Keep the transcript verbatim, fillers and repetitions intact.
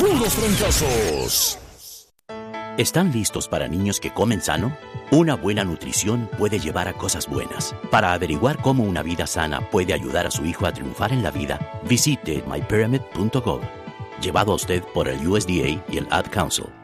puros fracasos. ¿Están listos para niños que comen sano? Una buena nutrición puede llevar a cosas buenas. Para averiguar cómo una vida sana puede ayudar a su hijo a triunfar en la vida, visite my pyramid punto gov. Llevado a usted por el U S D A y el Ad Council.